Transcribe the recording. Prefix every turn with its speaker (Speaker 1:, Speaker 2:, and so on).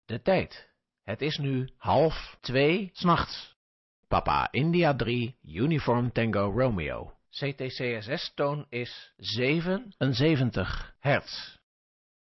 Speaker 1: De tijd. Het is nu 1:30 'nachts. Papa India 3, Uniform Tango Romeo. CTCSS-toon is 77 hertz.